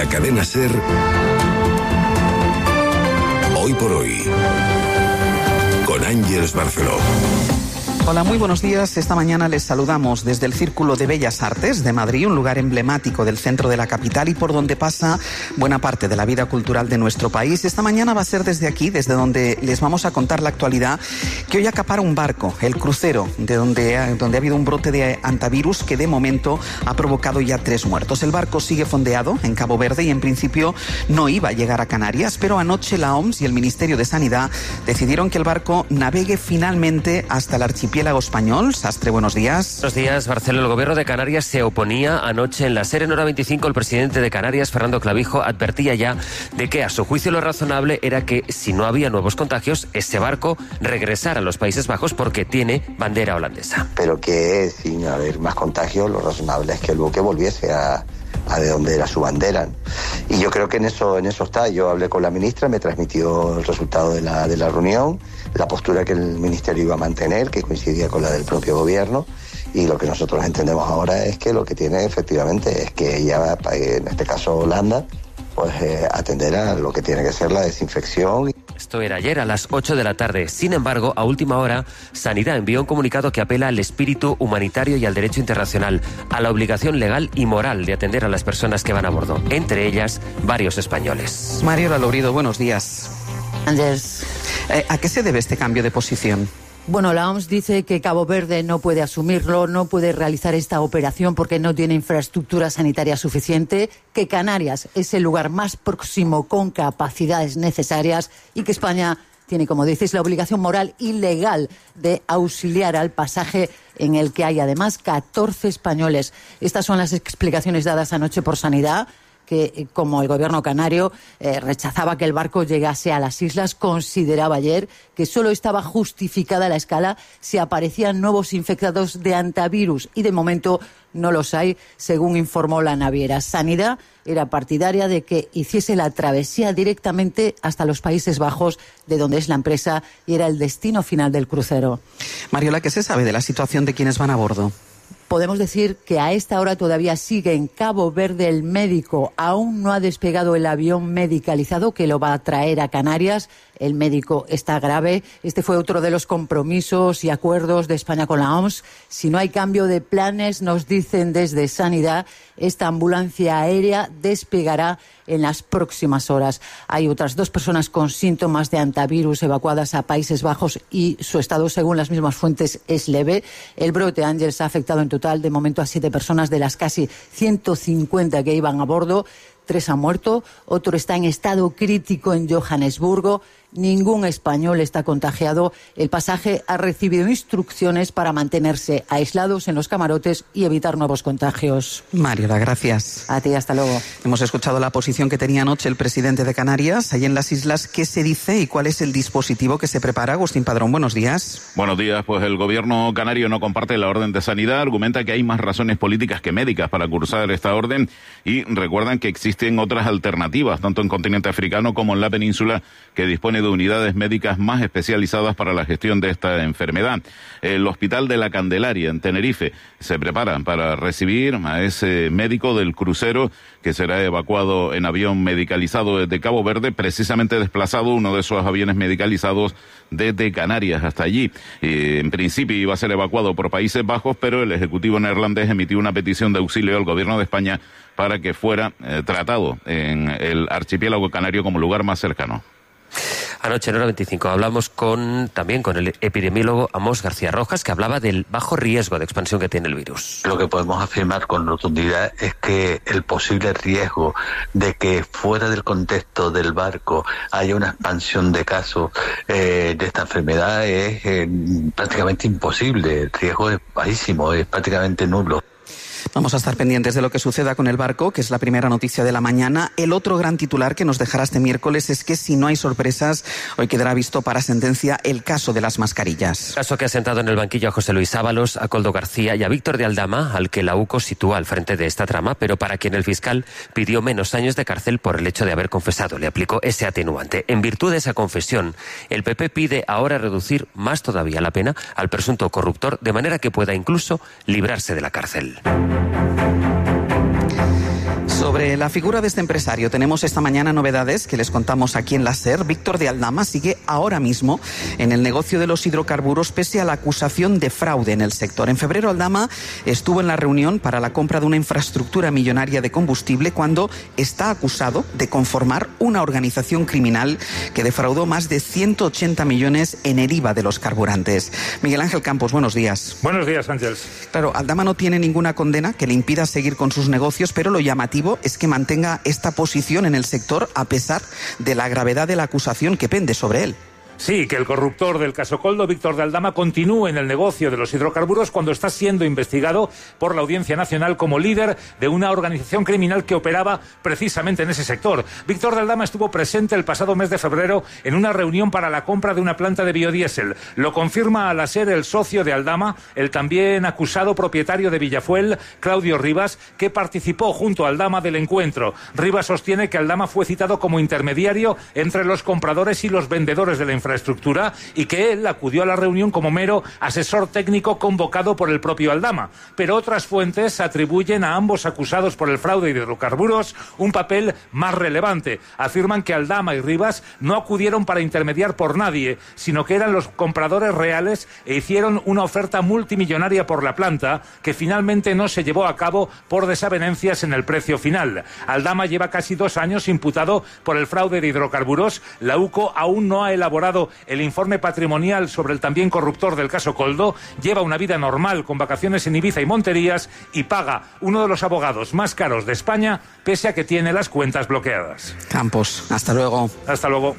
la cadena SER, Hoy por Hoy, con Ángeles Barceló. Hola, muy buenos días. Esta mañana les saludamos desde el Círculo de Bellas Artes de Madrid, un lugar emblemático del centro de la capital y por donde pasa buena parte de la vida cultural de nuestro país. Esta mañana va a ser desde aquí, desde donde les vamos a contar la actualidad que hoy acapara un barco, el Crucero, de donde ha habido un brote de hantavirus que de momento ha provocado ya 3 muertos. El barco sigue fondeado en Cabo Verde y en principio no iba a llegar a Canarias, pero anoche la OMS y el Ministerio de Sanidad decidieron que el barco navegue finalmente hasta el archipiélago español. Sastre, buenos días. Buenos días, Barcelona. El gobierno de Canarias se oponía anoche en la SER en hora 25. El presidente de Canarias, Fernando Clavijo, advertía ya de que a su juicio lo razonable era que si no había nuevos contagios, ese barco regresara a los Países Bajos porque tiene bandera holandesa. Pero que sin haber más contagios, lo razonable es que el buque volviese a de donde era su bandera. Y yo creo que en eso está. Yo hablé con la ministra, me transmitió el resultado de la reunión, la postura que el ministerio iba a mantener, que coincidía con la del propio gobierno, y lo que nosotros entendemos ahora es que lo que tiene efectivamente es que ella, en este caso Holanda, pues atender a lo que tiene que ser la desinfección. Esto era ayer a las 8 de la tarde. Sin embargo, a última hora, Sanidad envió un comunicado que apela al espíritu humanitario y al derecho internacional, a la obligación legal y moral de atender a las personas que van a bordo, entre ellas varios españoles. Mariola Lourido, buenos días. Andrés. ¿A qué se debe este cambio de posición? Bueno, la OMS dice que Cabo Verde no puede asumirlo, no puede realizar esta operación porque no tiene infraestructura sanitaria suficiente, que Canarias es el lugar más próximo con capacidades necesarias y que España tiene, como dices, la obligación moral y legal de auxiliar al pasaje en el que hay además 14 españoles. Estas son las explicaciones dadas anoche por Sanidad, que como el gobierno canario rechazaba que el barco llegase a las islas, consideraba ayer que solo estaba justificada la escala si aparecían nuevos infectados de hantavirus y de momento no los hay, según informó la naviera. Sanidad era partidaria de que hiciese la travesía directamente hasta los Países Bajos, de donde es la empresa y era el destino final del crucero. Mariola, ¿qué se sabe de la situación de quienes van a bordo? Podemos decir que a esta hora todavía sigue en Cabo Verde el médico. Aún no ha despegado el avión medicalizado que lo va a traer a Canarias. El médico está grave. Este fue otro de los compromisos y acuerdos de España con la OMS. Si no hay cambio de planes, nos dicen desde Sanidad, esta ambulancia aérea despegará en las próximas horas. Hay otras 2 personas con síntomas de hantavirus evacuadas a Países Bajos y su estado, según las mismas fuentes, es leve. El brote, Ángeles, ha afectado en total de momento a 7 personas de las casi 150 que iban a bordo. 3 han muerto, otro está en estado crítico en Johannesburgo. Ningún español está contagiado. El pasaje ha recibido instrucciones para mantenerse aislados en los camarotes y evitar nuevos contagios. Mariola, gracias. A ti, hasta luego. Hemos escuchado la posición que tenía anoche el presidente de Canarias, allí en las islas. ¿Qué se dice y cuál es el dispositivo que se prepara? Agustín Padrón, buenos días. Buenos días. Pues el gobierno canario no comparte la orden de Sanidad, argumenta que hay más razones políticas que médicas para cursar esta orden y recuerdan que existen otras alternativas, tanto en continente africano como en la península, que dispone de unidades médicas más especializadas para la gestión de esta enfermedad. El Hospital de la Candelaria en Tenerife se prepara para recibir a ese médico del crucero que será evacuado en avión medicalizado desde Cabo Verde, precisamente desplazado uno de esos aviones medicalizados desde Canarias hasta allí. En principio iba a ser evacuado por Países Bajos, pero el Ejecutivo neerlandés emitió una petición de auxilio al gobierno de España para que fuera tratado en el archipiélago canario como lugar más cercano. Anoche en hora 25 hablamos también con el epidemiólogo Amos García Rojas, que hablaba del bajo riesgo de expansión que tiene el virus. Lo que podemos afirmar con rotundidad es que el posible riesgo de que fuera del contexto del barco haya una expansión de casos de esta enfermedad es prácticamente imposible. El riesgo es bajísimo, es prácticamente nulo. Vamos a estar pendientes de lo que suceda con el barco, que es la primera noticia de la mañana. El otro gran titular que nos dejará este miércoles es que, si no hay sorpresas, hoy quedará visto para sentencia el caso de las mascarillas. Caso que ha sentado en el banquillo a José Luis Ábalos, a Koldo García y a Víctor de Aldama, al que la UCO sitúa al frente de esta trama, pero para quien el fiscal pidió menos años de cárcel por el hecho de haber confesado. Le aplicó ese atenuante. En virtud de esa confesión, el PP pide ahora reducir más todavía la pena al presunto corruptor, de manera que pueda incluso librarse de la cárcel. Sobre la figura de este empresario tenemos esta mañana novedades que les contamos aquí en la SER. Víctor de Aldama sigue ahora mismo en el negocio de los hidrocarburos pese a la acusación de fraude en el sector. En febrero Aldama estuvo en la reunión para la compra de una infraestructura millonaria de combustible cuando está acusado de conformar una organización criminal que defraudó más de 180 millones en el IVA de los carburantes. Miguel Ángel Campos, buenos días. Buenos días, Ángels. Claro, Aldama no tiene ninguna condena que le impida seguir con sus negocios, pero lo llamativo es que mantenga esta posición en el sector a pesar de la gravedad de la acusación que pende sobre él. Sí, que el corruptor del caso Coldo, Víctor de Aldama, continúe en el negocio de los hidrocarburos cuando está siendo investigado por la Audiencia Nacional como líder de una organización criminal que operaba precisamente en ese sector. Víctor de Aldama estuvo presente el pasado mes de febrero en una reunión para la compra de una planta de biodiesel. Lo confirma a la SER el socio de Aldama, el también acusado propietario de Villafuel, Claudio Rivas, que participó junto a Aldama del encuentro. Rivas sostiene que Aldama fue citado como intermediario entre los compradores y los vendedores de la infraestructura y que él acudió a la reunión como mero asesor técnico convocado por el propio Aldama. Pero otras fuentes atribuyen a ambos acusados por el fraude de hidrocarburos un papel más relevante. Afirman que Aldama y Rivas no acudieron para intermediar por nadie, sino que eran los compradores reales e hicieron una oferta multimillonaria por la planta que finalmente no se llevó a cabo por desavenencias en el precio final. Aldama lleva casi 2 años imputado por el fraude de hidrocarburos. La UCO aún no ha elaborado el informe patrimonial sobre el también corruptor del caso Coldo. Lleva una vida normal con vacaciones en Ibiza y Monterías y paga uno de los abogados más caros de España pese a que tiene las cuentas bloqueadas. Campos, hasta luego. Hasta luego.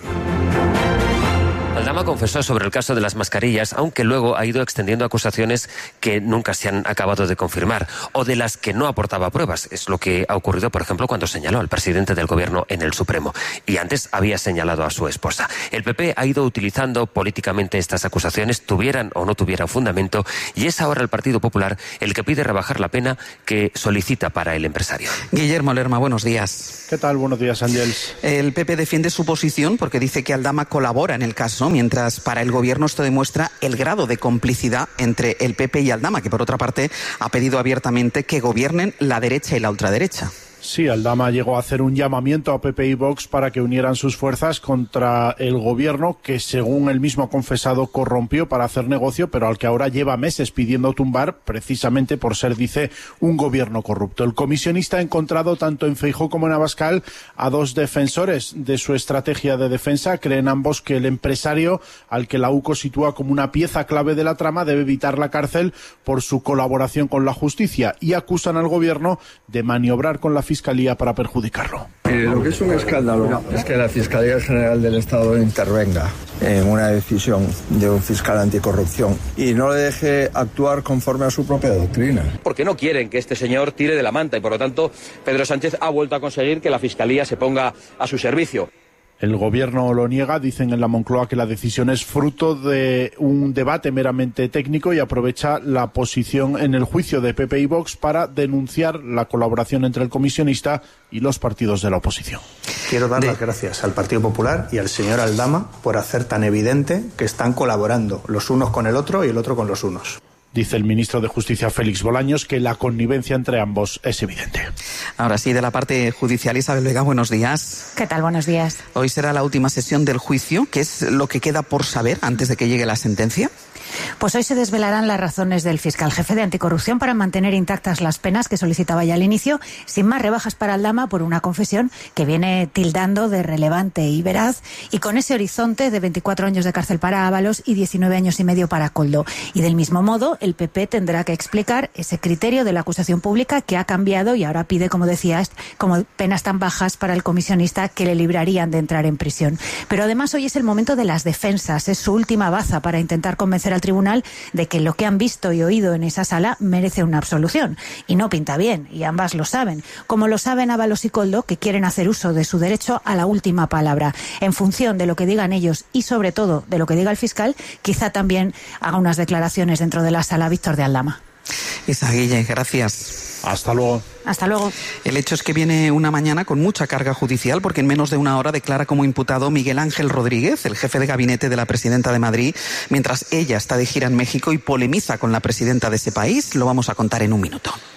Aldama confesó sobre el caso de las mascarillas, aunque luego ha ido extendiendo acusaciones que nunca se han acabado de confirmar o de las que no aportaba pruebas. Es lo que ha ocurrido, por ejemplo, cuando señaló al presidente del Gobierno en el Supremo. Y antes había señalado a su esposa. El PP ha ido utilizando políticamente estas acusaciones, tuvieran o no tuvieran fundamento, y es ahora el Partido Popular el que pide rebajar la pena que solicita para el empresario. Guillermo Lerma, buenos días. ¿Qué tal? Buenos días, Ángels. El PP defiende su posición porque dice que Aldama colabora en el caso, mientras para el Gobierno esto demuestra el grado de complicidad entre el PP y Aldama, que por otra parte ha pedido abiertamente que gobiernen la derecha y la ultraderecha. Sí, Aldama llegó a hacer un llamamiento a PP y Vox para que unieran sus fuerzas contra el gobierno que, según él mismo ha confesado, corrompió para hacer negocio, pero al que ahora lleva meses pidiendo tumbar, precisamente por ser, dice, un gobierno corrupto. El comisionista ha encontrado tanto en Feijóo como en Abascal a 2 defensores de su estrategia de defensa. Creen ambos que el empresario, al que la UCO sitúa como una pieza clave de la trama, debe evitar la cárcel por su colaboración con la justicia, y acusan al gobierno de maniobrar con la Fiscalía para perjudicarlo. Lo que es un escándalo es que la Fiscalía General del Estado intervenga en una decisión de un fiscal anticorrupción y no le deje actuar conforme a su propia doctrina. Porque no quieren que este señor tire de la manta y por lo tanto Pedro Sánchez ha vuelto a conseguir que la Fiscalía se ponga a su servicio. El gobierno lo niega, dicen en la Moncloa que la decisión es fruto de un debate meramente técnico y aprovecha la posición en el juicio de PP y Vox para denunciar la colaboración entre el comisionista y los partidos de la oposición. Quiero dar las gracias al Partido Popular y al señor Aldama por hacer tan evidente que están colaborando los unos con el otro y el otro con los unos. Dice el ministro de Justicia, Félix Bolaños, que la connivencia entre ambos es evidente. Ahora sí, de la parte judicial, Isabel Vega, buenos días. ¿Qué tal? Buenos días. Hoy será la última sesión del juicio. ¿Qué es lo que queda por saber antes de que llegue la sentencia? Pues hoy se desvelarán las razones del fiscal jefe de anticorrupción para mantener intactas las penas que solicitaba ya al inicio, sin más rebajas para Aldama por una confesión que viene tildando de relevante y veraz, y con ese horizonte de 24 años de cárcel para Ábalos y 19 años y medio para Coldo. Y del mismo modo, el PP tendrá que explicar ese criterio de la acusación pública que ha cambiado y ahora pide, como decías, como penas tan bajas para el comisionista que le librarían de entrar en prisión. Pero además hoy es el momento de las defensas, es su última baza para intentar convencer al tribunal de que lo que han visto y oído en esa sala merece una absolución. Y no pinta bien, y ambas lo saben. Como lo saben Ábalos y Coldo, que quieren hacer uso de su derecho a la última palabra. En función de lo que digan ellos y sobre todo de lo que diga el fiscal, quizá también haga unas declaraciones dentro de la sala Víctor de Aldama. Isa Guille, gracias. Hasta luego. Hasta luego. El hecho es que viene una mañana con mucha carga judicial porque en menos de una hora declara como imputado Miguel Ángel Rodríguez, el jefe de gabinete de la presidenta de Madrid, mientras ella está de gira en México y polemiza con la presidenta de ese país. Lo vamos a contar en un minuto.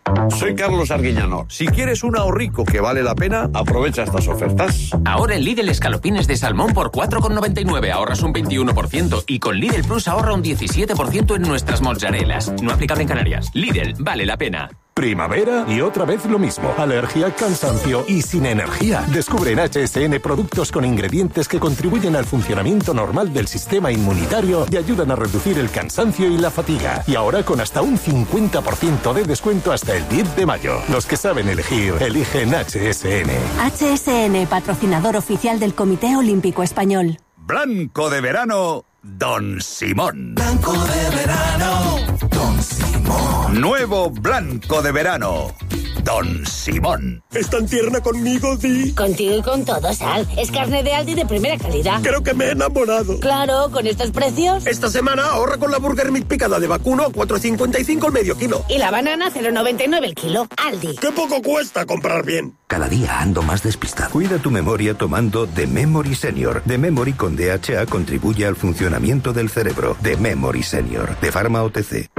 Soy Carlos Arguiñano. Si quieres un ahorrico que vale la pena, aprovecha estas ofertas. Ahora en Lidl escalopines de salmón por 4,99 ahorras un 21% y con Lidl Plus ahorra un 17% en nuestras mozzarelas. No aplicable en Canarias. Lidl, vale la pena. Primavera y otra vez lo mismo. Alergia, cansancio y sin energía. Descubre en HSN productos con ingredientes que contribuyen al funcionamiento normal del sistema inmunitario y ayudan a reducir el cansancio y la fatiga. Y ahora con hasta un 50% de descuento hasta el 10 de mayo. Los que saben elegir, eligen HSN. HSN, patrocinador oficial del Comité Olímpico Español. Blanco de verano, Don Simón. Blanco de verano, Don Simón. Nuevo blanco de verano, Don Simón. ¿Es tan tierna conmigo, Di? Contigo y con todo, Sal. Es carne de Aldi de primera calidad. Creo que me he enamorado. Claro, con estos precios. Esta semana ahorra con la Burger Meat picada de vacuno a 4,55 el medio kilo. Y la banana 0,99 el kilo. Aldi. ¡Qué poco cuesta comprar bien! Cada día ando más despistado. Cuida tu memoria tomando The Memory Senior. The Memory con DHA contribuye al funcionamiento del cerebro. The Memory Senior, de Pharma OTC.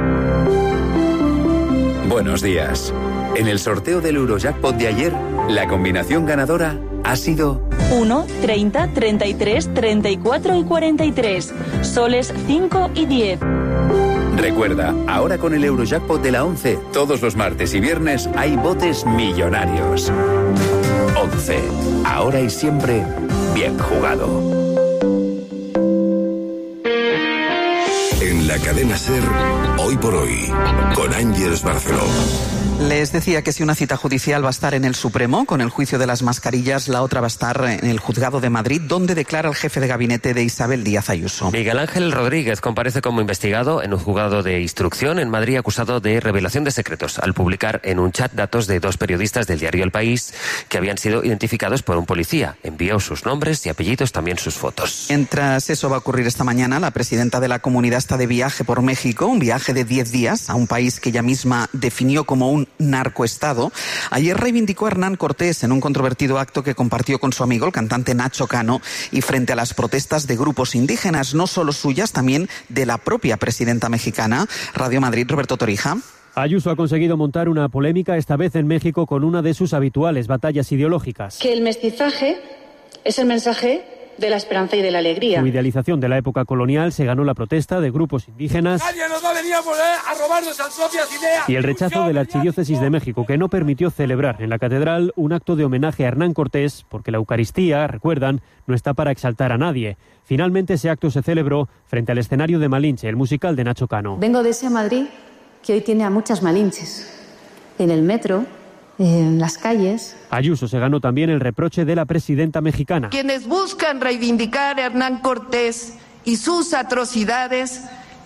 Buenos días. En el sorteo del Eurojackpot de ayer, la combinación ganadora ha sido 1, 30, 33, 34 y 43. Soles 5 y 10. Recuerda, ahora con el Eurojackpot de la 11, todos los martes y viernes hay botes millonarios. 11. Ahora y siempre, bien jugado. En la cadena SER, Hoy por Hoy, con Ángeles Barceló. Les decía que si una cita judicial va a estar en el Supremo, con el juicio de las mascarillas, la otra va a estar en el Juzgado de Madrid, donde declara el jefe de gabinete de Isabel Díaz Ayuso. Miguel Ángel Rodríguez comparece como investigado en un juzgado de instrucción en Madrid, acusado de revelación de secretos, al publicar en un chat datos de 2 periodistas del diario El País que habían sido identificados por un policía. Envió sus nombres y apellidos, también sus fotos. Mientras eso va a ocurrir esta mañana, la presidenta de la comunidad está de viaje por México, un viaje de 10 días a un país que ella misma definió como un narcoestado. Ayer reivindicó a Hernán Cortés en un controvertido acto que compartió con su amigo, el cantante Nacho Cano, y frente a las protestas de grupos indígenas, no solo suyas, también de la propia presidenta mexicana. Radio Madrid, Roberto Torija. Ayuso ha conseguido montar una polémica, esta vez en México, con una de sus habituales batallas ideológicas. Que el mestizaje es el mensaje de la esperanza y de la alegría. Su idealización de la época colonial se ganó la protesta de grupos indígenas. Nadie nos va a venir a robar nuestras propias ideas. Y el rechazo de la Archidiócesis de México, que no permitió celebrar en la catedral un acto de homenaje a Hernán Cortés, porque la Eucaristía, recuerdan, no está para exaltar a nadie. Finalmente ese acto se celebró frente al escenario de Malinche, el musical de Nacho Cano. Vengo de ese Madrid que hoy tiene a muchas Malinches. En el metro, en las calles. Ayuso se ganó también el reproche de la presidenta mexicana. Quienes buscan reivindicar a Hernán Cortés y sus atrocidades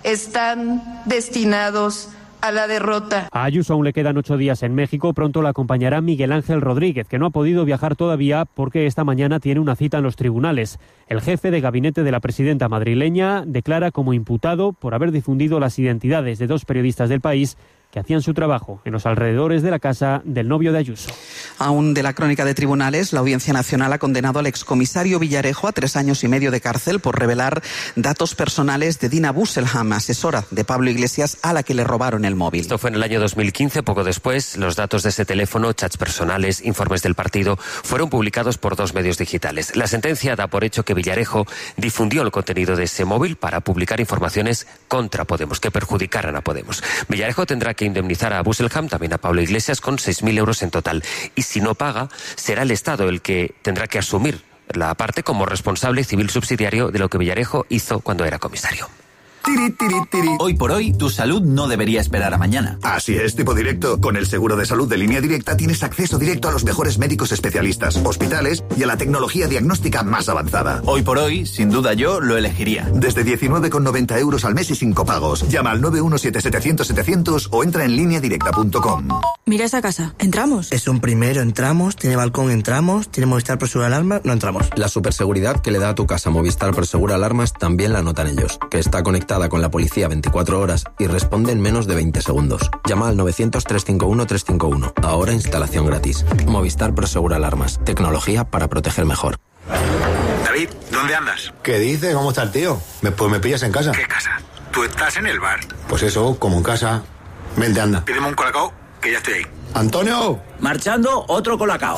están destinados a la derrota. A Ayuso aún le quedan 8 días en México. Pronto la acompañará Miguel Ángel Rodríguez, que no ha podido viajar todavía porque esta mañana tiene una cita en los tribunales. El jefe de gabinete de la presidenta madrileña declara como imputado por haber difundido las identidades de 2 periodistas del País que hacían su trabajo en los alrededores de la casa del novio de Ayuso. Aún de la crónica de tribunales, la Audiencia Nacional ha condenado al excomisario Villarejo a 3 años y medio de cárcel por revelar datos personales de Dina Busselham, asesora de Pablo Iglesias, a la que le robaron el móvil. Esto fue en el año 2015, poco después, los datos de ese teléfono, chats personales, informes del partido, fueron publicados por 2 medios digitales. La sentencia da por hecho que Villarejo difundió el contenido de ese móvil para publicar informaciones contra Podemos, que perjudicaran a Podemos. Villarejo tendrá que indemnizar a Busselham, también a Pablo Iglesias, con 6.000 euros en total. Y si no paga, será el Estado el que tendrá que asumir la parte como responsable civil subsidiario de lo que Villarejo hizo cuando era comisario. Tiri, tiri, tiri. Hoy por hoy, tu salud no debería esperar a mañana. Así es, tipo directo. Con el seguro de salud de Línea Directa tienes acceso directo a los mejores médicos especialistas, hospitales y a la tecnología diagnóstica más avanzada. Hoy por hoy, sin duda yo lo elegiría. Desde 19,90 euros al mes y sin copagos. Llama al 917-700-700 o entra en lineadirecta.com. Mira esa casa. ¿Entramos? Es un primero, entramos. Tiene balcón, entramos. Tiene Movistar Prosegur Alarmas, no entramos. La superseguridad que le da a tu casa Movistar Prosegur Alarmas también la notan ellos, que está conectada con la policía 24 horas y responde en menos de 20 segundos. Llama al 900-351-351. Ahora instalación gratis. Movistar Prosegur Alarmas. Tecnología para proteger mejor. David, ¿dónde andas? ¿Qué dices? ¿Cómo está el tío? Pues me pillas en casa. ¿Qué casa? Tú estás en el bar. Pues eso, como en casa. Vente, anda. Pídeme un colacao. que ya estoy ahí. Antonio, marchando, otro Colacao.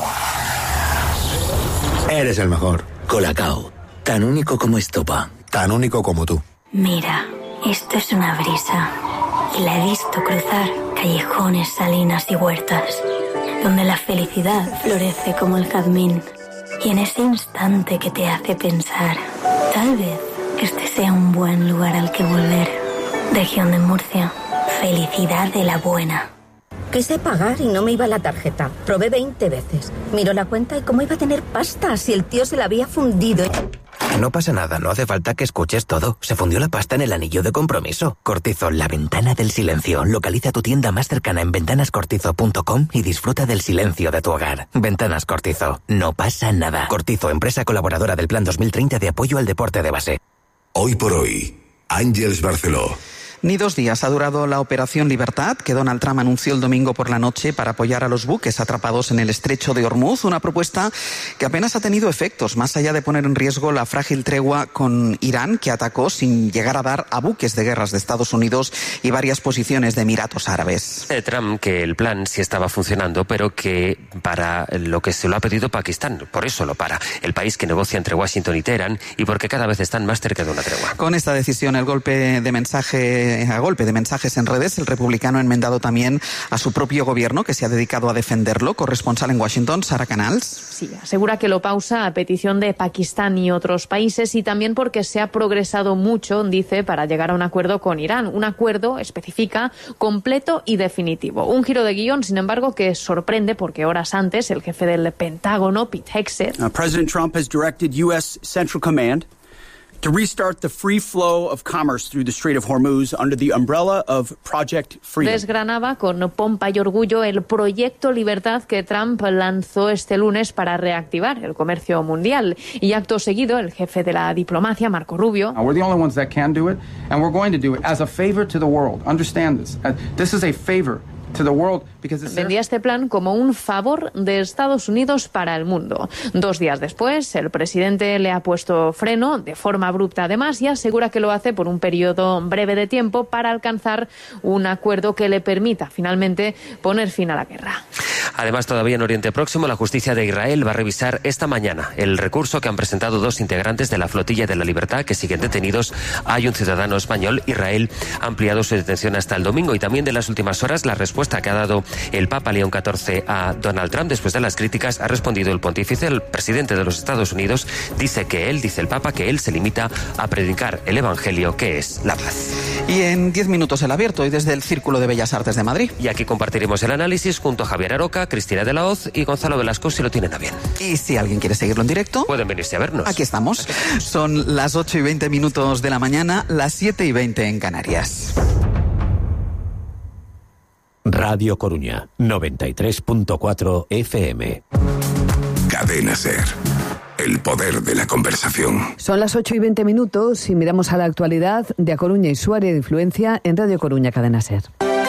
Eres el mejor. Colacao, tan único como estopa. Tan único como tú. Mira, esto es una brisa. Y la he visto cruzar callejones, salinas y huertas, donde la felicidad florece como el jazmín. Y en ese instante que te hace pensar, tal vez este sea un buen lugar al que volver. Región de Murcia, felicidad de la buena. Quise pagar y no me iba la tarjeta. Probé 20 veces. Miro la cuenta y cómo iba a tener pasta si el tío se la había fundido. No pasa nada, no hace falta que escuches todo. Se fundió la pasta en el anillo de compromiso. Cortizo, la ventana del silencio. Localiza tu tienda más cercana en ventanascortizo.com y disfruta del silencio de tu hogar. Ventanas Cortizo, no pasa nada. Cortizo, empresa colaboradora del Plan 2030 de apoyo al deporte de base. Hoy por hoy, Àngels Barceló. Ni 2 días ha durado la Operación Libertad, que Donald Trump anunció el domingo por la noche para apoyar a los buques atrapados en el estrecho de Hormuz, una propuesta que apenas ha tenido efectos, más allá de poner en riesgo la frágil tregua con Irán, que atacó sin llegar a dar a buques de guerras de Estados Unidos y varias posiciones de Emiratos Árabes. Trump que el plan sí estaba funcionando, pero que para lo que se lo ha pedido Pakistán, por eso lo para, el país que negocia entre Washington y Teherán y porque cada vez están más cerca de una tregua. Con esta decisión, a golpe de mensajes en redes, el republicano ha enmendado también a su propio gobierno, que se ha dedicado a defenderlo. Corresponsal en Washington, Sara Canals. Sí, asegura que lo pausa a petición de Pakistán y otros países y también porque se ha progresado mucho, dice, para llegar a un acuerdo con Irán. Un acuerdo, especifica, completo y definitivo. Un giro de guión, sin embargo, que sorprende porque horas antes el jefe del Pentágono, Pete Hegseth, President Trump has directed U.S. Central Command to restart the free flow of commerce through the Strait of Hormuz under the umbrella of Project Freedom. Desgranaba con pompa y orgullo el proyecto Libertad que Trump lanzó este lunes para reactivar el comercio mundial. Y acto seguido, el jefe de la diplomacia, Marco Rubio, we're the only ones that can do it, and we're going to do it as a favor to the world. Understand this. This is a favor to the world because vendía este plan como un favor de Estados Unidos para el mundo. 2 días después, el presidente le ha puesto freno de forma abrupta además y asegura que lo hace por un periodo breve de tiempo para alcanzar un acuerdo que le permita finalmente poner fin a la guerra. Además, todavía en Oriente Próximo, la justicia de Israel va a revisar esta mañana el recurso que han presentado 2 integrantes de la Flotilla de la Libertad que siguen detenidos. Hay un ciudadano español. Israel ha ampliado su detención hasta el domingo y también de las últimas horas la respuesta que ha dado el Papa León XIV a Donald Trump después de las críticas ha respondido el pontífice, el presidente de los Estados Unidos, dice el Papa que él se limita a predicar el Evangelio, que es la paz. Y en 10 minutos el abierto y desde el Círculo de Bellas Artes de Madrid. Y aquí compartiremos el análisis junto a Javier Aroca, Cristina de la Hoz y Gonzalo Velasco, si lo tienen a bien. Y si alguien quiere seguirlo en directo, pueden venirse a vernos. Aquí estamos. Son las 8:20 de la mañana, las 7:20 en Canarias. Radio Coruña, 93.4 FM. Cadena SER. El poder de la conversación. Son las 8:20 y miramos a la actualidad de A Coruña y su área de influencia en Radio Coruña, Cadena SER.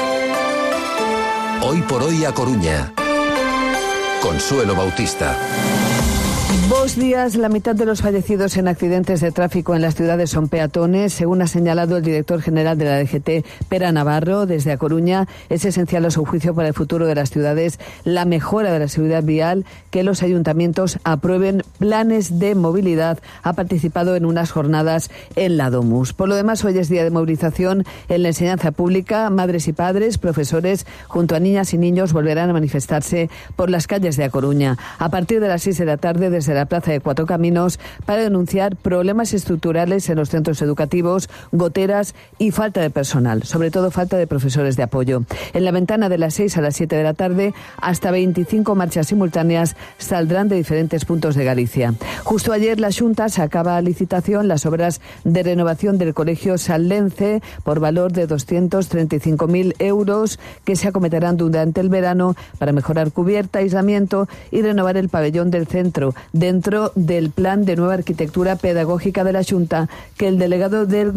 Hoy por hoy A Coruña. Consuelo Bautista. 2 días, la mitad de los fallecidos en accidentes de tráfico en las ciudades son peatones, según ha señalado el director general de la DGT, Pera Navarro, desde A Coruña. Es esencial a su juicio para el futuro de las ciudades la mejora de la seguridad vial, que los ayuntamientos aprueben planes de movilidad. Ha participado en unas jornadas en la Domus. Por lo demás, hoy es día de movilización en la enseñanza pública. Madres y padres, profesores, junto a niñas y niños, volverán a manifestarse por las calles de A Coruña a partir de las 6 de la tarde desde la Plaza de Cuatro Caminos para denunciar problemas estructurales en los centros educativos, goteras y falta de personal, sobre todo falta de profesores de apoyo. En la ventana de las 6 a las 7 de la tarde, hasta 25 marchas simultáneas saldrán de diferentes puntos de Galicia. Justo ayer la Xunta sacaba a licitación las obras de renovación del Colegio Sallense por valor de 235.000 euros que se acometerán durante el verano para mejorar cubierta, aislamiento y renovar el pabellón del centro. dentro del Plan de Nueva Arquitectura Pedagógica de la Xunta, que el delegado de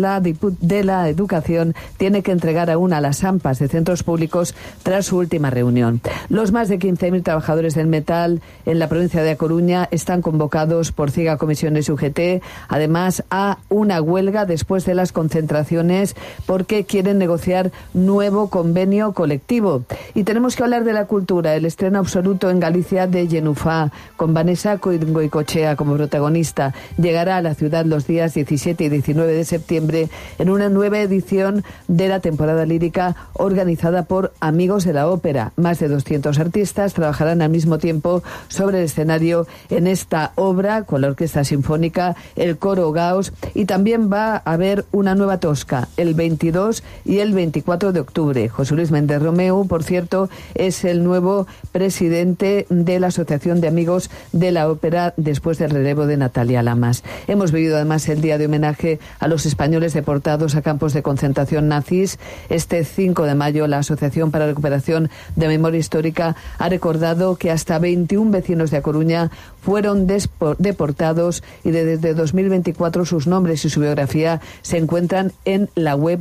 la Educación tiene que entregar aún a las AMPAs de centros públicos tras su última reunión. Los más de 15.000 trabajadores del metal en la provincia de A Coruña están convocados por CIGA, Comisiones y UGT, además a una huelga después de las concentraciones porque quieren negociar nuevo convenio colectivo. Y tenemos que hablar de la cultura, el estreno absoluto en Galicia de Yenufá, con Vanessa Goicoechea como protagonista. Llegará a la ciudad los días 17 y 19 de septiembre en una nueva edición de la temporada lírica organizada por Amigos de la Ópera. Más de 200 artistas trabajarán al mismo tiempo sobre el escenario en esta obra con la Orquesta Sinfónica, el Coro Gauss, y también va a haber una nueva Tosca el 22 y el 24 de octubre. José Luis Méndez Romeu, por cierto, es el nuevo presidente de la Asociación de Amigos de la Ópera después del relevo de Natalia Lamas. Hemos vivido además el día de homenaje a los españoles deportados a campos de concentración nazis. Este 5 de mayo la Asociación para la Recuperación de Memoria Histórica ha recordado que hasta 21 vecinos de A Coruña fueron deportados y desde 2024 sus nombres y su biografía se encuentran en la web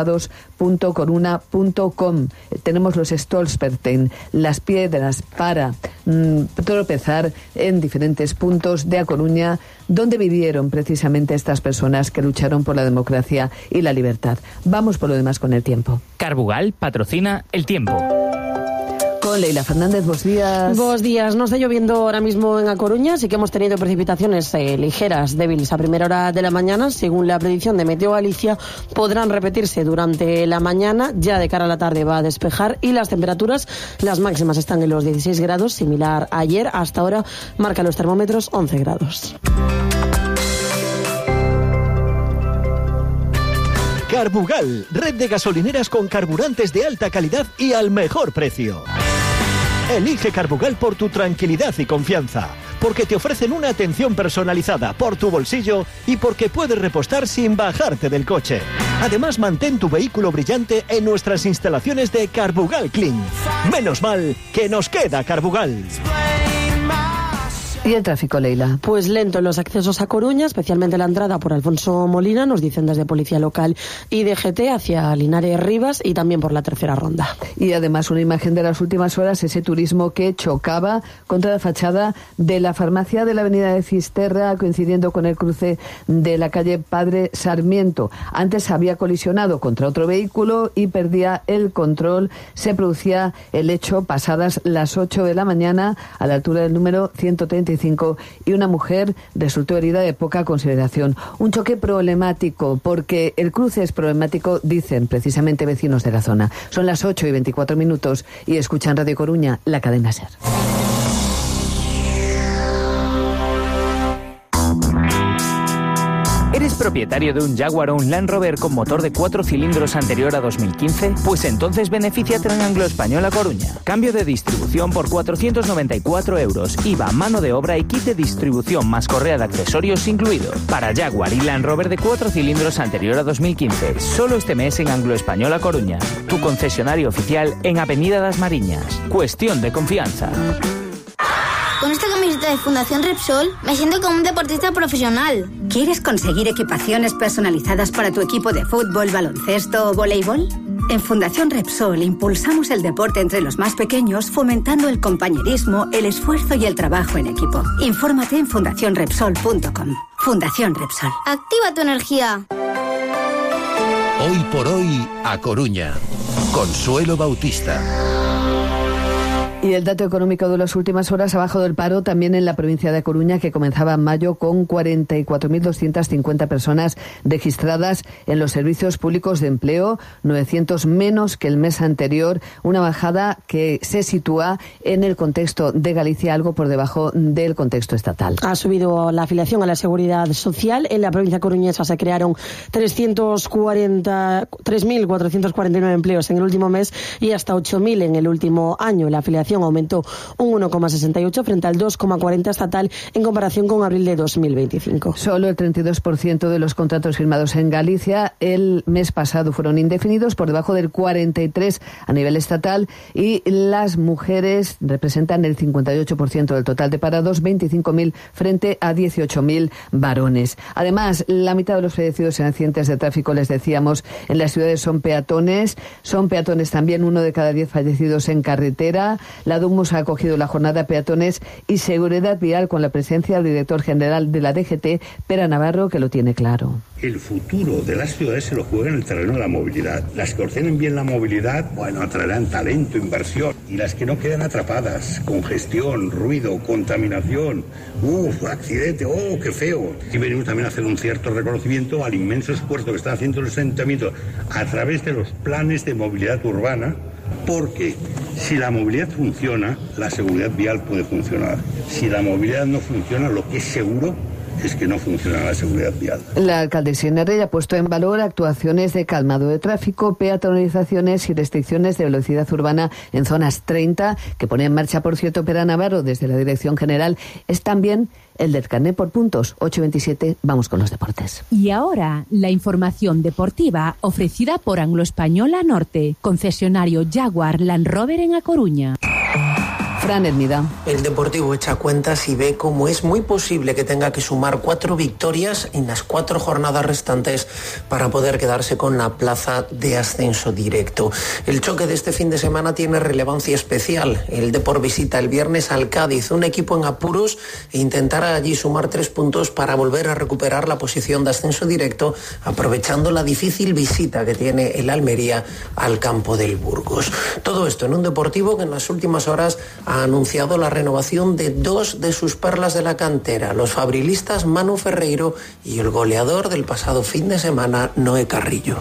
deportados.coruna.com. Tenemos los Stolperstein, las piedras para tropezar en diferentes puntos de A Coruña, donde vivieron precisamente estas personas que lucharon por la democracia y la libertad. Vamos por lo demás con el tiempo. Carbugal patrocina el tiempo. Con Leila Fernández, buenos días. Buenos días. No está lloviendo ahora mismo en A Coruña, sí que hemos tenido precipitaciones ligeras, débiles a primera hora de la mañana. Según la predicción de Meteo Galicia, podrán repetirse durante la mañana. Ya de cara a la tarde va a despejar y las temperaturas, las máximas están en los 16 grados, similar a ayer. Hasta ahora marcan los termómetros 11 grados. Carbugal, red de gasolineras con carburantes de alta calidad y al mejor precio. Elige Carbugal por tu tranquilidad y confianza, porque te ofrecen una atención personalizada por tu bolsillo y porque puedes repostar sin bajarte del coche. Además, mantén tu vehículo brillante en nuestras instalaciones de Carbugal Clean. Menos mal que nos queda Carbugal. ¿Y el tráfico, Leila? Pues lento en los accesos a Coruña, especialmente la entrada por Alfonso Molina, nos dicen desde Policía Local y DGT hacia Linares Rivas y también por la tercera ronda. Y además una imagen de las últimas horas, ese turismo que chocaba contra la fachada de la farmacia de la avenida de Fisterra, coincidiendo con el cruce de la calle Padre Sarmiento. Antes había colisionado contra otro vehículo y perdía el control. Se producía el hecho pasadas las 8 de la mañana a la altura del número 135 y una mujer resultó herida de poca consideración. Un choque problemático, porque el cruce es problemático, dicen precisamente vecinos de la zona. Son las 8 y 24 minutos y escuchan Radio Coruña, la cadena SER. ¿Eres propietario de un Jaguar o un Land Rover con motor de 4 cilindros anterior a 2015? Pues entonces benefíciate en Anglo-Español A Coruña. Cambio de distribución por 494 euros, IVA, mano de obra y kit de distribución más correa de accesorios incluido. Para Jaguar y Land Rover de 4 cilindros anterior a 2015. Solo este mes en Anglo-Español A Coruña. Tu concesionario oficial en Avenida das Mariñas. Cuestión de confianza. Con esta camiseta de Fundación Repsol me siento como un deportista profesional. ¿Quieres conseguir equipaciones personalizadas para tu equipo de fútbol, baloncesto o voleibol? En Fundación Repsol impulsamos el deporte entre los más pequeños, fomentando el compañerismo, el esfuerzo y el trabajo en equipo. Infórmate en fundacionrepsol.com. Fundación Repsol. Activa tu energía. Hoy por hoy, A Coruña. Consuelo Bautista. Y el dato económico de las últimas horas ha bajado el paro también en la provincia de A Coruña, que comenzaba en mayo con 44.250 personas registradas en los servicios públicos de empleo, 900 menos que el mes anterior, una bajada que se sitúa en el contexto de Galicia algo por debajo del contexto estatal. Ha subido la afiliación a la Seguridad Social. En la provincia coruñesa se crearon 3.449 empleos en el último mes y hasta 8.000 en el último año. La afiliación inflación aumentó un 1,68 frente al 2,40 estatal en comparación con abril de 2025. Solo el 32% de los contratos firmados en Galicia el mes pasado fueron indefinidos, por debajo del 43% a nivel estatal, y las mujeres representan el 58% del total de parados, 25.000 frente a 18.000 varones. Además, la mitad de los fallecidos en accidentes de tráfico, les decíamos, en las ciudades son peatones también, 1 de cada 10 fallecidos en carretera. La DUMUS ha acogido la jornada Peatones y Seguridad Vial con la presencia del director general de la DGT, Pera Navarro, que lo tiene claro. El futuro de las ciudades se lo juega en el terreno de la movilidad. Las que ordenen bien la movilidad, atraerán talento, inversión. Y las que no quedan atrapadas, congestión, ruido, contaminación, accidente, qué feo. Y venimos también a hacer un cierto reconocimiento al inmenso esfuerzo que están haciendo los ayuntamientos a través de los planes de movilidad urbana, porque si la movilidad funciona, la seguridad vial puede funcionar. Si la movilidad no funciona, lo que es seguro es que no funciona la seguridad vial. La alcaldesa Inés Rey ha puesto en valor actuaciones de calmado de tráfico, peatonalizaciones y restricciones de velocidad urbana en zonas 30, que pone en marcha, por cierto, Pera Navarro desde la Dirección General. Es también el del carné por puntos. 8:27, vamos con los deportes. Y ahora, la información deportiva ofrecida por Anglo-Española Norte, concesionario Jaguar Land Rover en A Coruña. Fran Hermida. El Deportivo echa cuentas y ve cómo es muy posible que tenga que sumar 4 victorias en las 4 jornadas restantes para poder quedarse con la plaza de ascenso directo. El choque de este fin de semana tiene relevancia especial. El Depor visita el viernes al Cádiz, un equipo en apuros, e intentará allí sumar 3 puntos para volver a recuperar la posición de ascenso directo, aprovechando la difícil visita que tiene el Almería al campo del Burgos. Todo esto en un Deportivo que en las últimas horas ha anunciado la renovación de 2 de sus perlas de la cantera, los fabrilistas Manu Ferreiro y el goleador del pasado fin de semana, Noé Carrillo.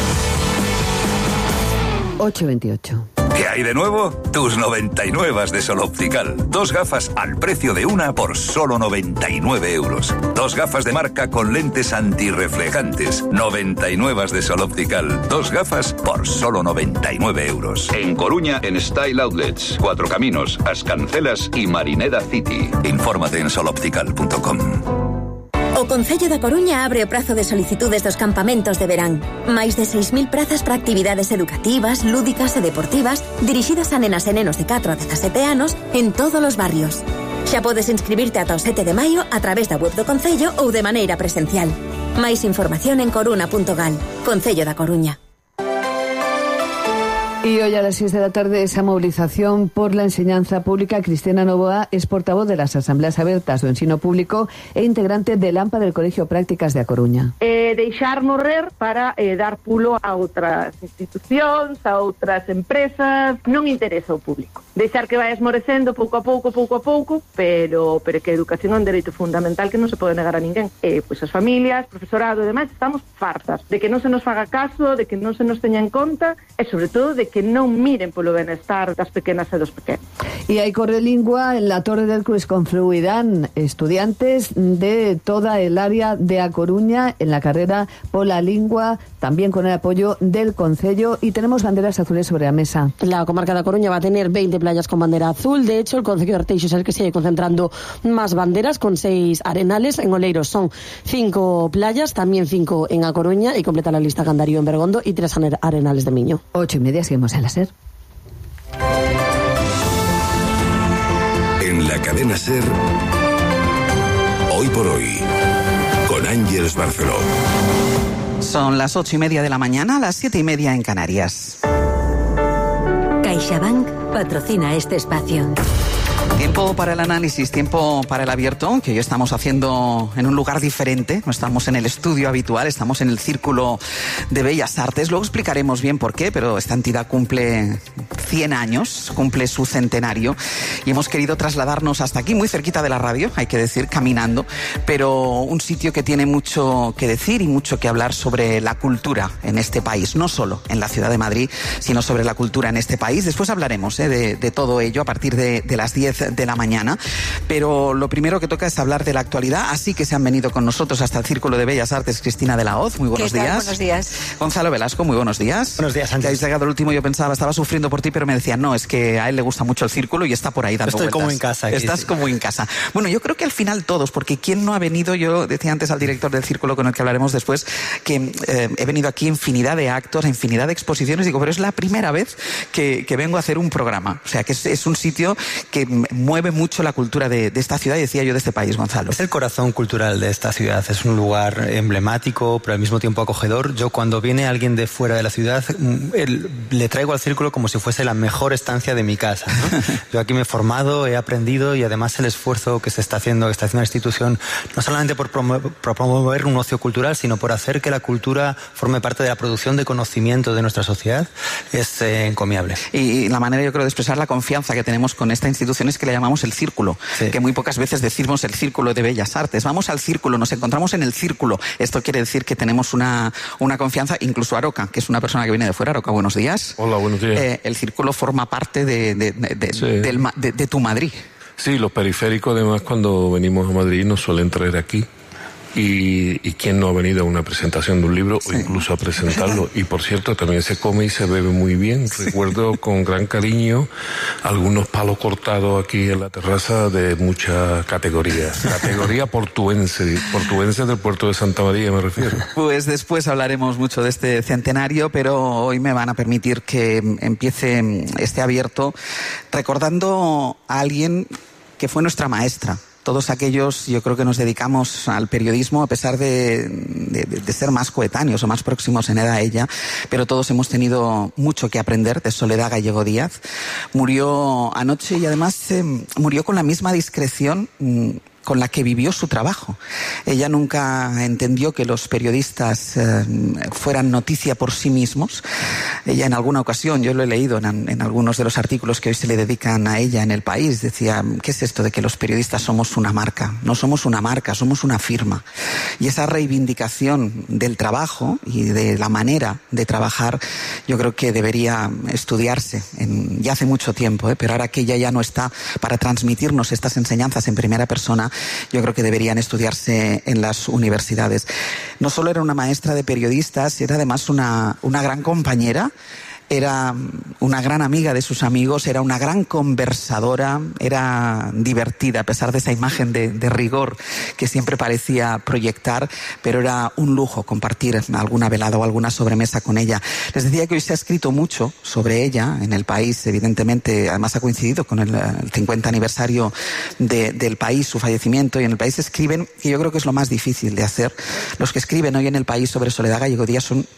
8:28. ¿Qué hay de nuevo? Tus 99 de Sol Optical. 2 gafas al precio de una por solo 99 euros. 2 gafas de marca con lentes antirreflejantes. 99 de Sol Optical. 2 gafas por solo 99 euros. En Coruña, en Style Outlets, 4 Caminos, As Cancelas y Marineda City. Infórmate en soloptical.com. O Concello da Coruña abre o prazo de solicitudes dos campamentos de verán. Máis de 6.000 prazas para actividades educativas, lúdicas e deportivas dirixidas a nenas e nenos de 4 a 17 anos en todos os barrios. Xa podes inscribirte ata o 7 de maio a través da web do Concello ou de maneira presencial. Máis información en coruna.gal. Concello da Coruña. Y hoy a las 6 de la tarde, esa movilización por la enseñanza pública. Cristina Novoa es portavoz de las Asambleas Abertas do Ensino Público e integrante del AMPA del Colegio Prácticas de A Coruña. Deixar morrer para dar pulo a outras institucións, a outras empresas. Non interesa o público. Deixar que vai esmorecendo pouco a pouco, pero que a educación é un dereito fundamental que non se pode negar a ninguén. Pois as familias, profesorado e demais estamos fartas de que non se nos faga caso, de que non se nos teña en conta e, sobre todo, de que non miren polo benestar das pequenas e dos pequenos. Y hay correlingua en la Torre del Cruz. Confluirán estudiantes de toda el área de A Coruña en la carrera pola lingua, también con el apoyo del Concello, y tenemos banderas azules sobre la mesa. La comarca de A Coruña va a tener 20 playas con bandera azul. De hecho, el Concello de Arteixo es el que sigue concentrando más banderas, con 6 arenales. En Oleiros son 5 playas, también 5 en A Coruña, y completa la lista Gandarío en Bergondo y 3 arenales de Miño. 8:30, seguimos en la SER. En la cadena SER, hoy por hoy, con Ángeles Barceló. Son las 8:30 de la mañana, las 7:30 en Canarias. CaixaBank patrocina este espacio. Tiempo para el análisis, tiempo para el abierto, que hoy estamos haciendo en un lugar diferente. No estamos en el estudio habitual, estamos en el Círculo de Bellas Artes. Luego explicaremos bien por qué, pero esta entidad cumple 100 años, cumple su centenario, y hemos querido trasladarnos hasta aquí, muy cerquita de la radio, hay que decir, caminando, pero un sitio que tiene mucho que decir y mucho que hablar sobre la cultura en este país, no solo en la ciudad de Madrid, sino sobre la cultura en este país. Después hablaremos de todo ello a partir de las 10 de la mañana. Pero lo primero que toca es hablar de la actualidad, así que se han venido con nosotros hasta el Círculo de Bellas Artes Cristina de la Hoz. Muy buenos días. Buenos días. Gonzalo Velasco, muy buenos días. Buenos días, Ángel. Que habéis llegado el último, yo pensaba, estaba sufriendo por ti, pero me decían, no, es que a él le gusta mucho el Círculo y está por ahí dando Estoy vueltas. como en casa. Aquí, Estás como en casa. Bueno, yo creo que al final todos, porque ¿quién no ha venido? Yo decía antes al director del Círculo, con el que hablaremos después, que he venido aquí a infinidad de actos, a infinidad de exposiciones, digo, pero es la primera vez que vengo a hacer un programa. O sea, que es un sitio que mueve mucho la cultura de esta ciudad, y decía yo, de este país, Gonzalo. Es el corazón cultural de esta ciudad. Es un lugar emblemático, pero al mismo tiempo acogedor. Yo, cuando viene alguien de fuera de la ciudad, le traigo al Círculo como si fuese la mejor estancia de mi casa, ¿no? Yo aquí me he formado, he aprendido, y además el esfuerzo que está haciendo la institución, no solamente por promover un ocio cultural, sino por hacer que la cultura forme parte de la producción de conocimiento de nuestra sociedad, es encomiable. Y la manera, yo creo, de expresar la confianza que tenemos con esta institución es que le llamamos el Círculo, sí. Que muy pocas veces decimos el Círculo de Bellas Artes. Vamos al Círculo, nos encontramos en el Círculo. Esto quiere decir que tenemos una confianza. Incluso Aroca, que es una persona que viene de fuera. Aroca, buenos días. Hola, buenos días. El Círculo forma parte de tu Madrid. Sí, los periféricos, además, cuando venimos a Madrid nos suelen traer aquí. Y quién no ha venido a una presentación de un libro, sí, o incluso a presentarlo. Y por cierto, también se come y se bebe muy bien. Sí. Recuerdo con gran cariño algunos palos cortados aquí en la terraza de mucha categoría. Categoría portuense del puerto de Santa María, me refiero. Pues después hablaremos mucho de este centenario, pero hoy me van a permitir que empiece este abierto recordando a alguien que fue nuestra maestra. Todos aquellos, yo creo que nos dedicamos al periodismo, a pesar de ser más coetáneos o más próximos en edad a ella, pero todos hemos tenido mucho que aprender de Soledad Gallego Díaz. Murió anoche y además murió con la misma discreción con la que vivió su trabajo. Ella nunca entendió que los periodistas fueran noticia por sí mismos. Ella en alguna ocasión, yo lo he leído en algunos de los artículos que hoy se le dedican a ella en El País, decía, ¿qué es esto de que los periodistas somos una marca? No somos una marca, somos una firma. Y esa reivindicación del trabajo y de la manera de trabajar, yo creo que debería estudiarse ya hace mucho tiempo, pero ahora que ella ya no está para transmitirnos estas enseñanzas en primera persona, yo creo que deberían estudiarse en las universidades. No solo era una maestra de periodistas, era además una gran compañera. Era una gran amiga de sus amigos, era una gran conversadora, era divertida, a pesar de esa imagen de rigor que siempre parecía proyectar, pero era un lujo compartir alguna velada o alguna sobremesa con ella. Les decía que hoy se ha escrito mucho sobre ella en El País, evidentemente, además ha coincidido con el 50 aniversario del País, su fallecimiento, y en El País escriben, que yo creo que es lo más difícil de hacer. Los que escriben hoy en El País sobre Soledad Gallego Díaz son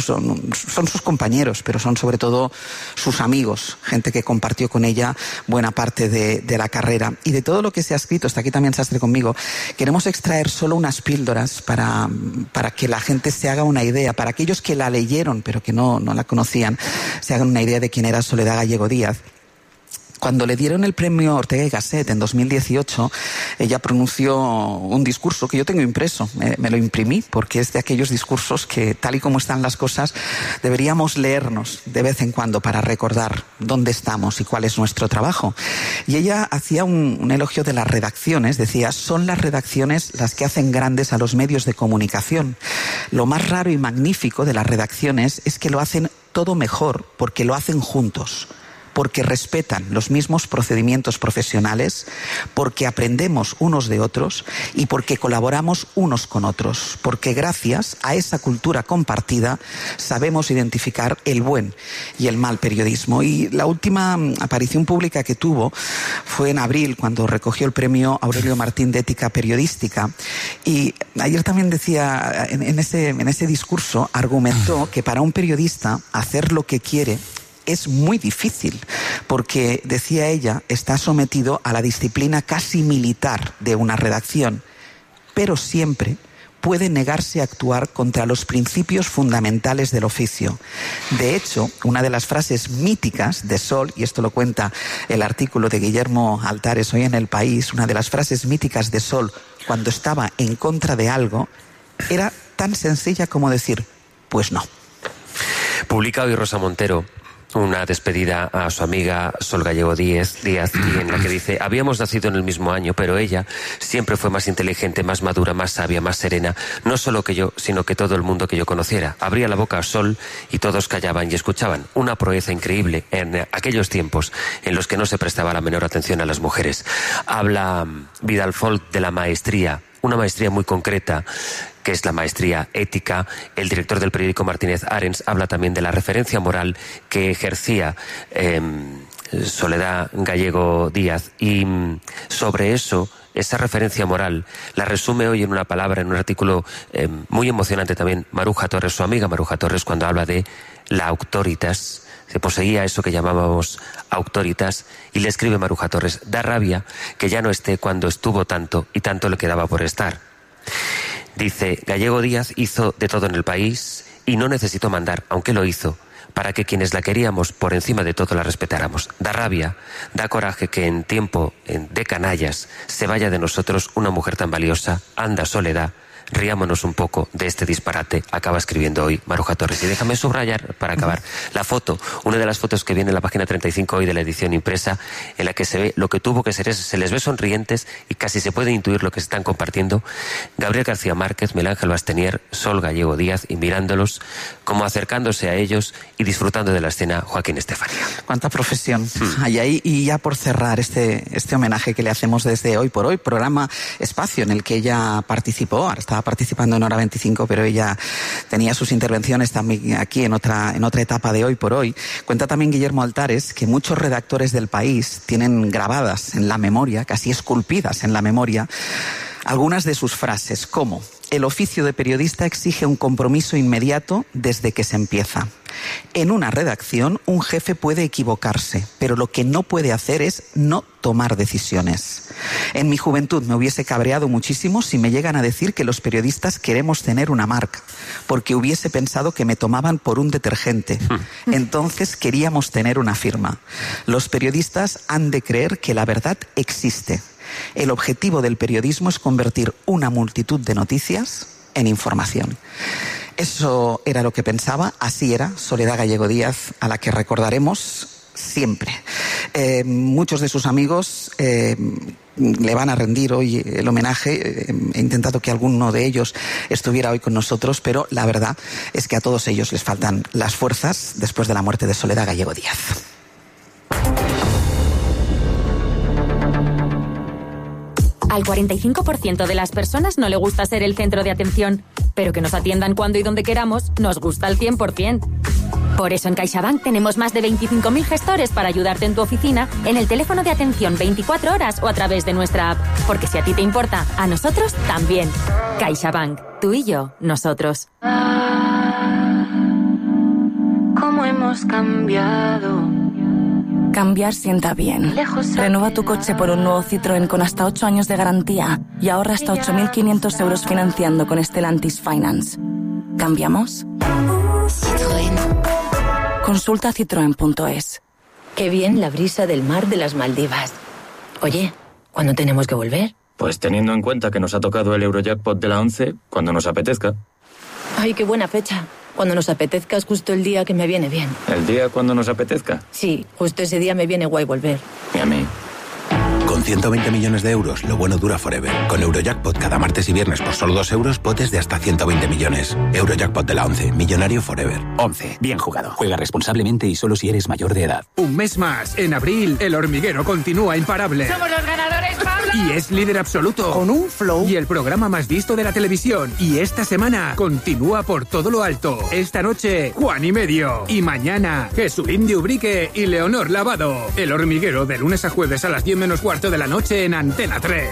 sus compañeros, pero son sobre todo sus amigos, gente que compartió con ella buena parte de la carrera. Y de todo lo que se ha escrito, está aquí también Sastre conmigo, queremos extraer solo unas píldoras para que la gente se haga una idea, para aquellos que la leyeron pero que no la conocían, se hagan una idea de quién era Soledad Gallego Díaz. Cuando le dieron el premio Ortega y Gasset en 2018, ella pronunció un discurso que yo tengo impreso, me lo imprimí, porque es de aquellos discursos que, tal y como están las cosas, deberíamos leernos de vez en cuando para recordar dónde estamos y cuál es nuestro trabajo. Y ella hacía un elogio de las redacciones, decía, son las redacciones las que hacen grandes a los medios de comunicación. Lo más raro y magnífico de las redacciones es que lo hacen todo mejor porque lo hacen juntos, porque respetan los mismos procedimientos profesionales, porque aprendemos unos de otros y porque colaboramos unos con otros, porque gracias a esa cultura compartida sabemos identificar el buen y el mal periodismo. Y la última aparición pública que tuvo fue en abril, cuando recogió el premio Aurelio Martín de Ética Periodística. Y ayer también decía, en ese discurso, argumentó que para un periodista hacer lo que quiere es muy difícil, porque, decía ella, está sometido a la disciplina casi militar de una redacción, pero siempre puede negarse a actuar contra los principios fundamentales del oficio. De hecho, una de las frases míticas de Sol, y esto lo cuenta el artículo de Guillermo Altares hoy en El País, una de las frases míticas de Sol cuando estaba en contra de algo, era tan sencilla como decir, pues no. Publica hoy Rosa Montero una despedida a su amiga Sol Gallego Díaz, y en la que dice: habíamos nacido en el mismo año, pero ella siempre fue más inteligente, más madura, más sabia, más serena, no solo que yo, sino que todo el mundo que yo conociera. Abría la boca a Sol y todos callaban y escuchaban. Una proeza increíble en aquellos tiempos en los que no se prestaba la menor atención a las mujeres. Habla Vidal Folk de la maestría, una maestría muy concreta, que es la maestría ética. El director del periódico Martínez Arens habla también de la referencia moral que ejercía Soledad Gallego Díaz, y sobre eso, esa referencia moral, la resume hoy en una palabra, en un artículo muy emocionante también, Maruja Torres, su amiga Maruja Torres, cuando habla de la auctoritas. Se poseía eso que llamábamos auctoritas, y le escribe Maruja Torres: da rabia que ya no esté cuando estuvo tanto y tanto le quedaba por estar. Dice: Gallego Díaz hizo de todo en el país y no necesitó mandar, aunque lo hizo, para que quienes la queríamos por encima de todo la respetáramos. Da rabia, da coraje que en tiempo de canallas se vaya de nosotros una mujer tan valiosa. Anda, Soledad, riámonos un poco de este disparate, acaba escribiendo hoy Maruja Torres. Y déjame subrayar, para acabar, la foto, una de las fotos que viene en la página 35 hoy de la edición impresa, en la que se ve lo que tuvo que ser, se les ve sonrientes y casi se puede intuir lo que están compartiendo Gabriel García Márquez, Miguel Ángel Bastenier, Sol Gallego Díaz, y mirándolos, como acercándose a ellos y disfrutando de la escena, Joaquín Estefanía. Cuánta profesión hay ahí. Y ya por cerrar este homenaje que le hacemos desde Hoy por Hoy, programa Espacio, en el que ella participó, ahora estaba participando en Hora 25, pero ella tenía sus intervenciones también aquí en otra etapa de Hoy por Hoy. Cuenta también Guillermo Altares que muchos redactores del país tienen grabadas en la memoria, casi esculpidas en la memoria, algunas de sus frases, como: el oficio de periodista exige un compromiso inmediato desde que se empieza. En una redacción, un jefe puede equivocarse, pero lo que no puede hacer es no tomar decisiones. En mi juventud me hubiese cabreado muchísimo si me llegan a decir que los periodistas queremos tener una marca, porque hubiese pensado que me tomaban por un detergente. Entonces queríamos tener una firma. Los periodistas han de creer que la verdad existe. El objetivo del periodismo es convertir una multitud de noticias en información. Eso era lo que pensaba, así era Soledad Gallego Díaz, a la que recordaremos siempre. Muchos de sus amigos le van a rendir hoy el homenaje. He intentado que alguno de ellos estuviera hoy con nosotros, pero la verdad es que a todos ellos les faltan las fuerzas después de la muerte de Soledad Gallego Díaz. Al 45% de las personas no le gusta ser el centro de atención, pero que nos atiendan cuando y donde queramos nos gusta al 100%. Por eso en CaixaBank tenemos más de 25.000 gestores para ayudarte en tu oficina, en el teléfono de atención 24 horas o a través de nuestra app. Porque si a ti te importa, a nosotros también. CaixaBank, tú y yo, nosotros. ¿Cómo hemos cambiado? Cambiar sienta bien. Renueva tu coche por un nuevo Citroën con hasta 8 años de garantía y ahorra hasta 8.500 euros financiando con Stellantis Finance. ¿Cambiamos? Citroën. Consulta citroen.es. Qué bien la brisa del mar de las Maldivas. Oye, ¿cuándo tenemos que volver? Pues teniendo en cuenta que nos ha tocado el Eurojackpot de la 11, cuando nos apetezca. Ay, qué buena fecha. Cuando nos apetezca es justo el día que me viene bien. ¿El día cuando nos apetezca? Sí, justo ese día me viene guay volver. Y a mí. Con 120 millones de euros, lo bueno dura forever. Con Eurojackpot cada martes y viernes por solo 2 euros, potes de hasta 120 millones. Eurojackpot de la 11, millonario forever. 11, bien jugado. Juega responsablemente y solo si eres mayor de edad. Un mes más. En abril, El Hormiguero continúa imparable. ¡Somos los ganadores, Pablo! Y es líder absoluto. Con un flow. Y el programa más visto de la televisión. Y esta semana continúa por todo lo alto. Esta noche, Juan y Medio. Y mañana, Jesulín de Ubrique y Leonor Lavado. El Hormiguero, de lunes a jueves a las 10 menos cuarto de la noche en Antena 3.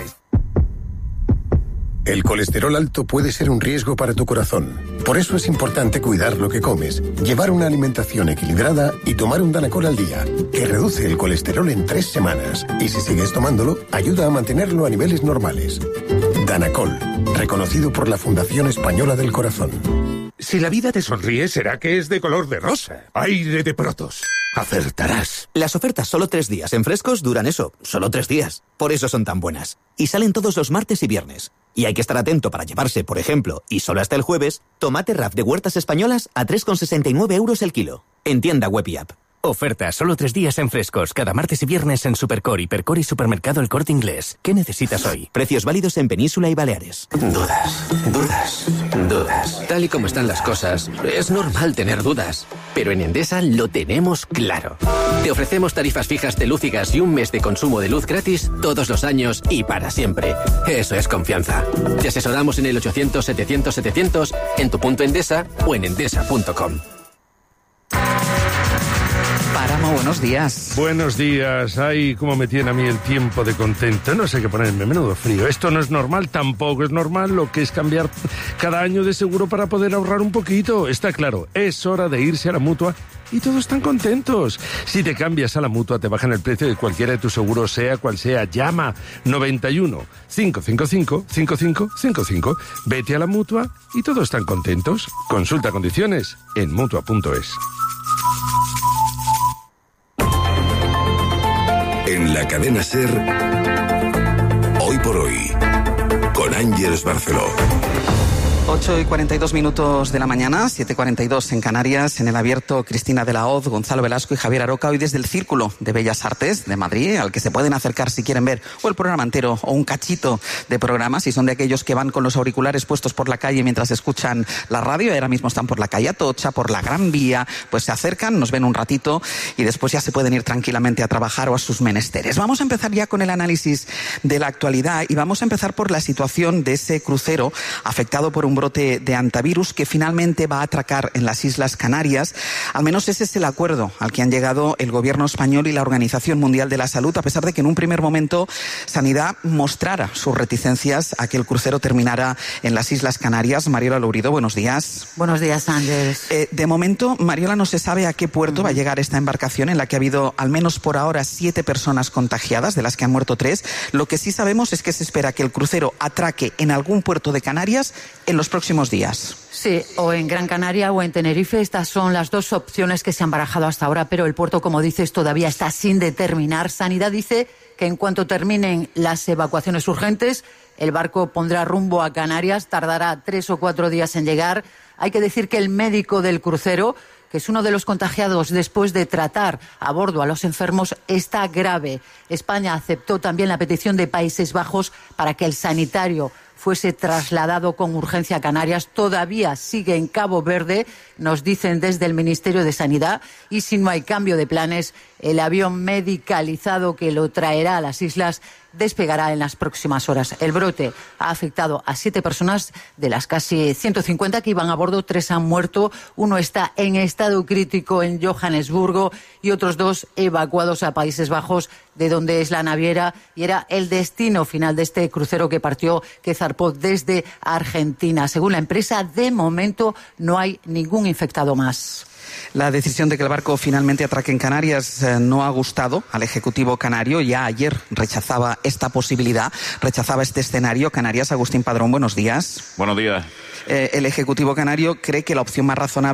El colesterol alto puede ser un riesgo para tu corazón. Por eso es importante cuidar lo que comes, llevar una alimentación equilibrada y tomar un Danacol al día, que reduce el colesterol en 3 semanas. Y si sigues tomándolo, ayuda a mantenerlo a niveles normales. Danacol, reconocido por la Fundación Española del Corazón. Si la vida te sonríe, será que es de color de rosa. Aire de Protos. Acertarás. Las ofertas solo 3 días en Frescos duran eso, solo 3 días. Por eso son tan buenas. Y salen todos los martes y viernes. Y hay que estar atento para llevarse, por ejemplo, y solo hasta el jueves, tomate RAF de Huertas Españolas a 3,69 euros el kilo. En tienda web y app. Oferta, solo 3 días en Frescos, cada martes y viernes en Supercore, Hipercore y Supermercado El Corte Inglés. ¿Qué necesitas hoy? Precios válidos en Península y Baleares. Dudas. Tal y como están las cosas, es normal tener dudas. Pero en Endesa lo tenemos claro. Te ofrecemos tarifas fijas de luz y gas y un mes de consumo de luz gratis todos los años y para siempre. Eso es confianza. Te asesoramos en el 800-700-700, en tu punto Endesa o en endesa.com. Páramo, buenos días. Buenos días. Ay, cómo me tiene a mí el tiempo de contento. No sé qué ponerme, menudo frío. Esto no es normal, tampoco es normal lo que es cambiar cada año de seguro para poder ahorrar un poquito. Está claro, es hora de irse a la Mutua y todos están contentos. Si te cambias a la Mutua, te bajan el precio de cualquiera de tus seguros, sea cual sea. Llama 91 555 5555. Vete a la Mutua y todos están contentos. Consulta condiciones en Mutua.es. En la cadena SER, Hoy por Hoy, con Ángeles Barceló. 8:42 de la mañana, 7:42 en Canarias, en el abierto Cristina de la Hoz, Gonzalo Velasco y Javier Aroca, hoy desde el Círculo de Bellas Artes de Madrid, al que se pueden acercar si quieren ver o el programa entero o un cachito de programa, si son de aquellos que van con los auriculares puestos por la calle mientras escuchan la radio, ahora mismo están por la calle Atocha, por la Gran Vía, pues se acercan, nos ven un ratito y después ya se pueden ir tranquilamente a trabajar o a sus menesteres. Vamos a empezar ya con el análisis de la actualidad y vamos a empezar por la situación de ese crucero afectado por un brote de hantavirus que finalmente va a atracar en las Islas Canarias. Al menos ese es el acuerdo al que han llegado el gobierno español y la Organización Mundial de la Salud, a pesar de que en un primer momento Sanidad mostrara sus reticencias a que el crucero terminara en las Islas Canarias. Mariola Lourido, buenos días. Buenos días, Ángeles. De momento, Mariola, no se sabe a qué puerto va a llegar esta embarcación en la que ha habido al menos por ahora 7 personas contagiadas, de las que han muerto 3. Lo que sí sabemos es que se espera que el crucero atraque en algún puerto de Canarias en los próximos días. Sí, o en Gran Canaria o en Tenerife. Estas son las dos opciones que se han barajado hasta ahora, pero el puerto, como dices, todavía está sin determinar. Sanidad dice que en cuanto terminen las evacuaciones urgentes, el barco pondrá rumbo a Canarias, tardará 3 o 4 días en llegar. Hay que decir que el médico del crucero, que es uno de los contagiados después de tratar a bordo a los enfermos, está grave. España aceptó también la petición de Países Bajos para que el sanitario fuese trasladado con urgencia a Canarias. Todavía sigue en Cabo Verde, nos dicen desde el Ministerio de Sanidad, y si no hay cambio de planes, el avión medicalizado que lo traerá a las islas despegará en las próximas horas. El brote ha afectado a 7 personas de las casi 150 que iban a bordo. 3 han muerto, 1 está en estado crítico en Johannesburgo y otros 2 evacuados a Países Bajos, de donde es la naviera y era el destino final de este crucero que zarpó desde Argentina. Según la empresa, de momento no hay ningún infectado más. La decisión de que el barco finalmente atraque en Canarias no ha gustado al Ejecutivo canario. Ya ayer rechazaba esta posibilidad, rechazaba este escenario. Canarias, Agustín Padrón, buenos días. Buenos días. El Ejecutivo canario cree que la opción más razonable